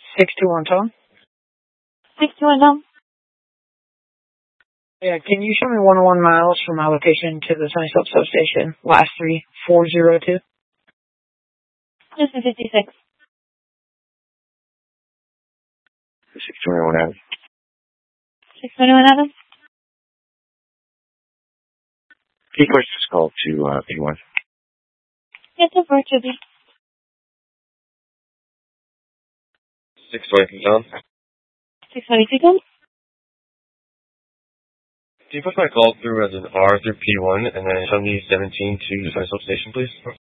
621 Tom. 621 Tom. Yeah, can you show me 101 miles from my location to the Sunnyside substation? Last 3402. This is 56. 621 Adam. 621 Adam. Can you push this call to P1? Yes, over to be. 622 Tom. 622 Tom. Can you push my call through as an R through P1 and then show me 17 to the substation, please?